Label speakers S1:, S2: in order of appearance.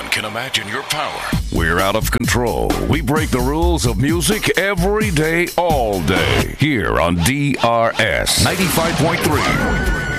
S1: one can imagine your power. We're out of control. We break the rules of music every day, all day. Here on DRS 95.3.